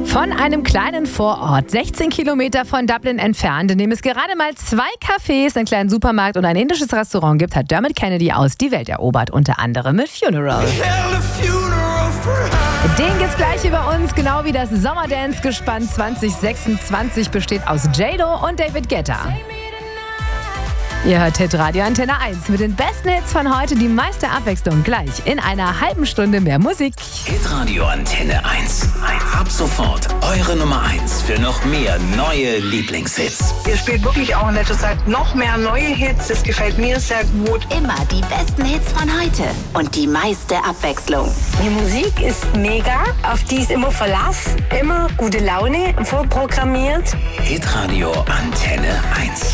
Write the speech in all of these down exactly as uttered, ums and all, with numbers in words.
Von einem kleinen Vorort, sechzehn Kilometer von Dublin entfernt, in dem es gerade mal zwei Cafés, einen kleinen Supermarkt und ein indisches Restaurant gibt, hat Dermot Kennedy aus die Welt erobert, unter anderem mit Funeral. Den gibt's gleich über uns, genau wie das Sommerdance-Gespann zwanzig sechsundzwanzig besteht aus J-Lo und David Guetta. Ihr hört Hitradio Antenne eins mit den besten Hits von heute, die meiste Abwechslung gleich in einer halben Stunde mehr Musik. Hitradio Antenne eins. Ab sofort eure Nummer eins für noch mehr neue Lieblingshits. Ihr spielt wirklich auch in letzter Zeit noch mehr neue Hits. Das gefällt mir sehr gut. Immer die besten Hits von heute und die meiste Abwechslung. Die Musik ist mega, auf die ist immer Verlass, immer gute Laune, vorprogrammiert. Hitradio Antenne eins.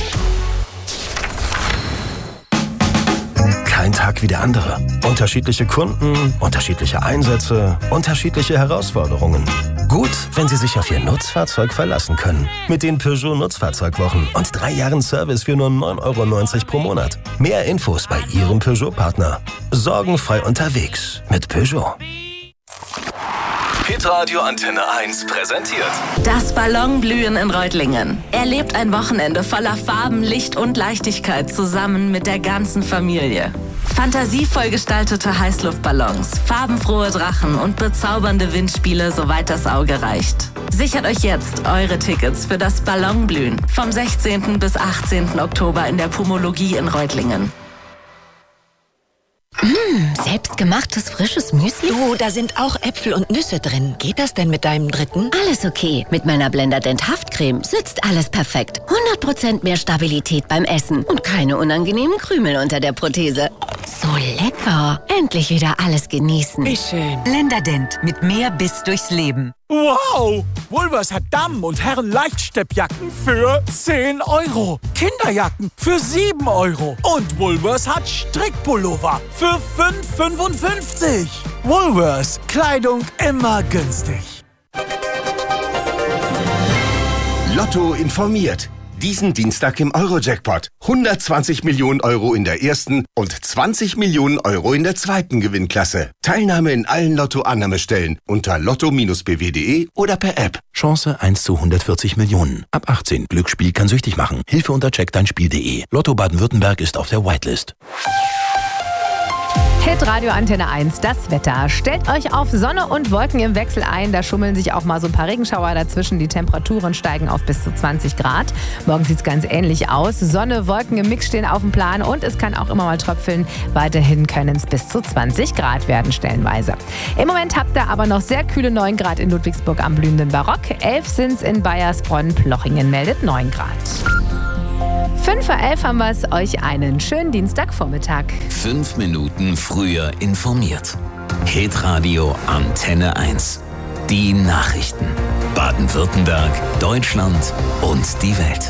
Kein Tag wie der andere. Unterschiedliche Kunden, unterschiedliche Einsätze, unterschiedliche Herausforderungen. Gut, wenn Sie sich auf Ihr Nutzfahrzeug verlassen können. Mit den Peugeot Nutzfahrzeugwochen und drei Jahren Service für nur neun Euro neunzig pro Monat. Mehr Infos bei Ihrem Peugeot-Partner. Sorgenfrei unterwegs mit Peugeot. Hitradio Antenne eins präsentiert Das Ballonblühen in Reutlingen. Erlebt ein Wochenende voller Farben, Licht und Leichtigkeit zusammen mit der ganzen Familie. Fantasievoll gestaltete Heißluftballons, farbenfrohe Drachen und bezaubernde Windspiele, soweit das Auge reicht. Sichert euch jetzt eure Tickets für das Ballonblühen vom sechzehnten bis achtzehnten Oktober in der Pumologie in Reutlingen. Mmh, selbstgemachtes frisches Müsli? Du, da sind auch Äpfel und Nüsse drin. Geht das denn mit deinem dritten? Alles okay. Mit meiner Blenderdent Haftcreme sitzt alles perfekt. hundert Prozent mehr Stabilität beim Essen und keine unangenehmen Krümel unter der Prothese. So lecker. Endlich wieder alles genießen. Wie schön. Blenderdent mit mehr Biss durchs Leben. Wow! Woolworths hat Damen- und Herren-Leichtsteppjacken für zehn Euro. Kinderjacken für sieben Euro. Und Woolworths hat Strickpullover für fünf fünfundfünfzig. Woolworths. Kleidung immer günstig. Lotto informiert. Diesen Dienstag im Euro-Jackpot. hundertzwanzig Millionen Euro in der ersten und zwanzig Millionen Euro in der zweiten Gewinnklasse. Teilnahme in allen Lotto-Annahmestellen unter lotto b w punkt de oder per App. Chance eins zu hundertvierzig Millionen. Ab achtzehn. Glücksspiel kann süchtig machen. Hilfe unter check dein spiel punkt de. Lotto Baden-Württemberg ist auf der Whitelist. Hitradio Antenne eins, das Wetter. Stellt euch auf Sonne und Wolken im Wechsel ein. Da schummeln sich auch mal so ein paar Regenschauer dazwischen. Die Temperaturen steigen auf bis zu zwanzig Grad. Morgen sieht es ganz ähnlich aus. Sonne, Wolken im Mix stehen auf dem Plan und es kann auch immer mal tröpfeln. Weiterhin können es bis zu zwanzig Grad werden stellenweise. Im Moment habt ihr aber noch sehr kühle neun Grad in Ludwigsburg am blühenden Barock. elf sind es in Baiersbronn. Plochingen meldet neun Grad. fünf vor elf haben wir es euch einen schönen Dienstagvormittag. Fünf Minuten früher informiert. Hitradio Antenne eins. Die Nachrichten. Baden-Württemberg, Deutschland und die Welt.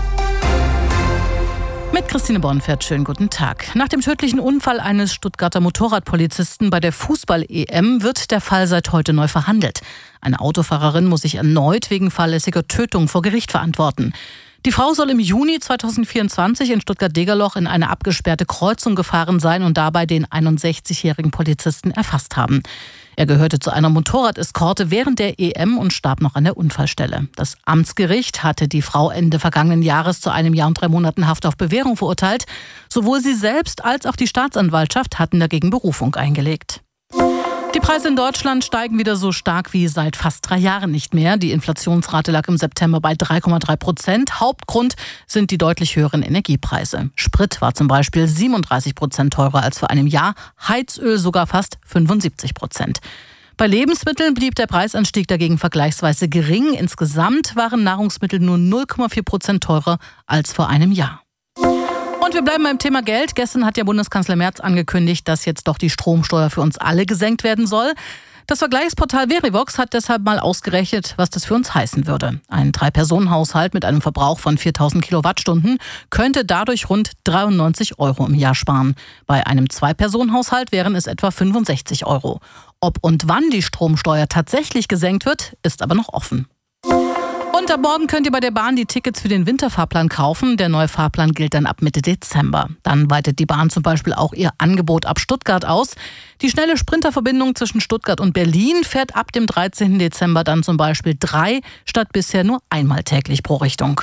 Mit Christine Bornfeld, schönen guten Tag. Nach dem tödlichen Unfall eines Stuttgarter Motorradpolizisten bei der Fußball-E M wird der Fall seit heute neu verhandelt. Eine Autofahrerin muss sich erneut wegen fahrlässiger Tötung vor Gericht verantworten. Die Frau soll im Juni zweitausendvierundzwanzig in Stuttgart-Degerloch in eine abgesperrte Kreuzung gefahren sein und dabei den einundsechzigjährigen Polizisten erfasst haben. Er gehörte zu einer Motorradeskorte während der E M und starb noch an der Unfallstelle. Das Amtsgericht hatte die Frau Ende vergangenen Jahres zu einem Jahr und drei Monaten Haft auf Bewährung verurteilt. Sowohl sie selbst als auch die Staatsanwaltschaft hatten dagegen Berufung eingelegt. Die Preise in Deutschland steigen wieder so stark wie seit fast drei Jahren nicht mehr. Die Inflationsrate lag im September bei drei Komma drei Prozent. Hauptgrund sind die deutlich höheren Energiepreise. Sprit war zum Beispiel siebenunddreißig Prozent teurer als vor einem Jahr, Heizöl sogar fast fünfundsiebzig Prozent. Bei Lebensmitteln blieb der Preisanstieg dagegen vergleichsweise gering. Insgesamt waren Nahrungsmittel nur null Komma vier Prozent teurer als vor einem Jahr. Und wir bleiben beim Thema Geld. Gestern hat ja Bundeskanzler Merz angekündigt, dass jetzt doch die Stromsteuer für uns alle gesenkt werden soll. Das Vergleichsportal Verivox hat deshalb mal ausgerechnet, was das für uns heißen würde. Ein Drei-Personen-Haushalt mit einem Verbrauch von viertausend Kilowattstunden könnte dadurch rund dreiundneunzig Euro im Jahr sparen. Bei einem Zwei-Personen-Haushalt wären es etwa fünfundsechzig Euro. Ob und wann die Stromsteuer tatsächlich gesenkt wird, ist aber noch offen. Und ab morgen könnt ihr bei der Bahn die Tickets für den Winterfahrplan kaufen. Der neue Fahrplan gilt dann ab Mitte Dezember. Dann weitet die Bahn zum Beispiel auch ihr Angebot ab Stuttgart aus. Die schnelle Sprinterverbindung zwischen Stuttgart und Berlin fährt ab dem dreizehnten Dezember dann zum Beispiel drei statt bisher nur einmal täglich pro Richtung.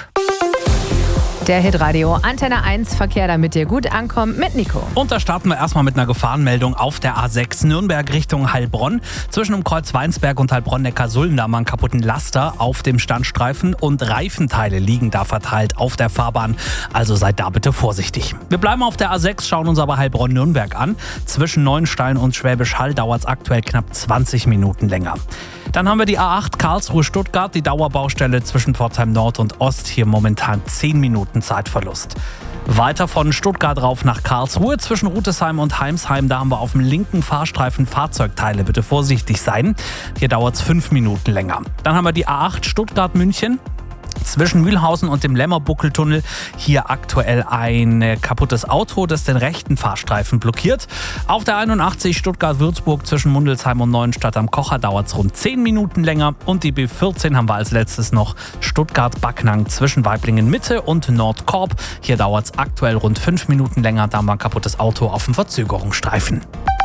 Der Hitradio Antenne eins Verkehr, damit ihr gut ankommt, mit Nico. Und da starten wir erstmal mit einer Gefahrenmeldung auf der A sechs Nürnberg Richtung Heilbronn. Zwischen dem Kreuz Weinsberg und Heilbronn-Neckarsulm, da haben wir einen kaputten Laster auf dem Standstreifen und Reifenteile liegen da verteilt auf der Fahrbahn. Also seid da bitte vorsichtig. Wir bleiben auf der A sechs, schauen uns aber Heilbronn-Nürnberg an. Zwischen Neuenstein und Schwäbisch Hall dauert es aktuell knapp zwanzig Minuten länger. Dann haben wir die A acht Karlsruhe-Stuttgart, die Dauerbaustelle zwischen Pforzheim Nord und Ost. Hier momentan zehn Minuten Zeitverlust. Weiter von Stuttgart rauf nach Karlsruhe zwischen Rutesheim und Heimsheim. Da haben wir auf dem linken Fahrstreifen Fahrzeugteile. Bitte vorsichtig sein. Hier dauert es fünf Minuten länger. Dann haben wir die A acht Stuttgart-München. Zwischen Mühlhausen und dem Lämmerbuckeltunnel hier aktuell ein kaputtes Auto, das den rechten Fahrstreifen blockiert. Auf der einundachtzig Stuttgart-Würzburg zwischen Mundelsheim und Neuenstadt am Kocher dauert es rund zehn Minuten länger. Und die B vierzehn haben wir als letztes noch Stuttgart-Backnang zwischen Waiblingen-Mitte und Nordkorb. Hier dauert es aktuell rund fünf Minuten länger, da haben wir ein kaputtes Auto auf dem Verzögerungsstreifen.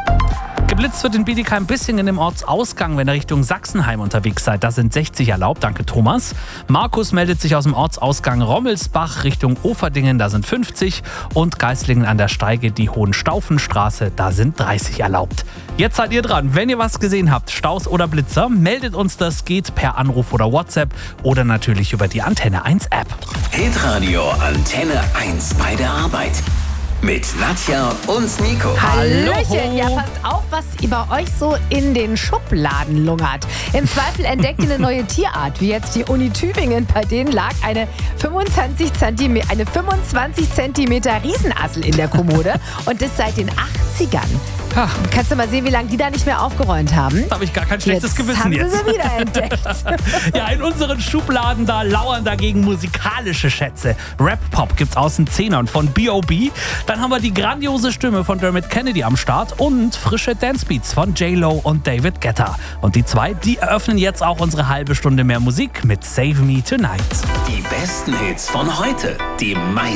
Geblitzt wird in Bietigheim-Bissingen im Ortsausgang, wenn ihr Richtung Sachsenheim unterwegs seid. Da sind sechzig erlaubt, danke Thomas. Markus meldet sich aus dem Ortsausgang Rommelsbach Richtung Oferdingen, da sind fünfzig. Und Geislingen an der Steige, die Hohenstaufenstraße, da sind dreißig erlaubt. Jetzt seid ihr dran. Wenn ihr was gesehen habt, Staus oder Blitzer, meldet uns das, geht per Anruf oder WhatsApp oder natürlich über die Antenne eins App. Hitradio Antenne eins bei der Arbeit. Mit Nadja und Nico. Hallöchen, ja passt auf, was bei euch so in den Schubladen lungert. Im Zweifel entdeckt ihr eine neue Tierart, wie jetzt die Uni Tübingen. Bei denen lag eine fünfundzwanzig Zentimeter, eine fünfundzwanzig Zentimeter Riesenassel in der Kommode und das seit den achtzigern. Ach. Kannst du mal sehen, wie lange die da nicht mehr aufgeräumt haben? Da habe ich gar kein schlechtes jetzt Gewissen haben jetzt. Sie sie wieder entdeckt. Ja, in unseren Schubladen, da lauern dagegen musikalische Schätze. Rap-Pop gibt's aus den Zehnern von B O B Dann haben wir die grandiose Stimme von Dermot Kennedy am Start und frische Dancebeats von J-Lo und David Guetta. Und die zwei, die eröffnen jetzt auch unsere halbe Stunde mehr Musik mit Save Me Tonight. Die besten Hits von heute, die meisten